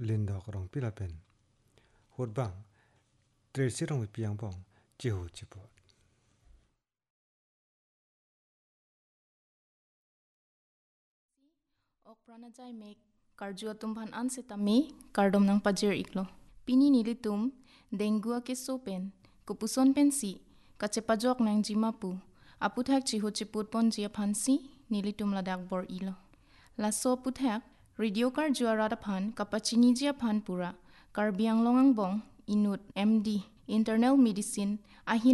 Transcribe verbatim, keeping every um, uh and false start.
lindok rong pilapen. Hot bang, Tracy rong piang bong, jihu jipot. Ok pranajai mek karjua tumpan anse tami kardom nang pajir iklo. Pini nilitum dengua ke sopen kupuson pensi kacepajok nang jimapu aputhak chihu chiput pon jia phansi nilitum ladak bor ilo. Laso puthak radio karjua radaphan kapachini jia phan pura karbiang longang bong inut M D internal medicine ahin